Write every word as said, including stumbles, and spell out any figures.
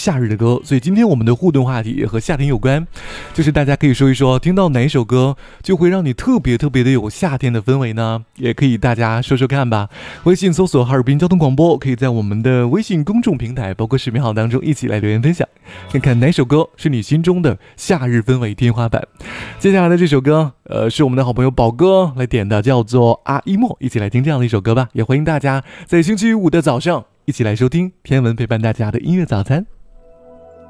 夏日的歌，所以今天我们的互动话题和夏天有关，就是大家可以说一说，听到哪首歌就会让你特别特别的有夏天的氛围呢？也可以大家说说看吧。微信搜索哈尔滨交通广播，可以在我们的微信公众平台包括视频号当中一起来留言分享，看看哪首歌是你心中的夏日氛围天花板。接下来的这首歌呃，是我们的好朋友宝哥来点的，叫做阿一莫，一起来听这样的一首歌吧。也欢迎大家在星期五的早上一起来收听天文陪伴大家的音乐早餐。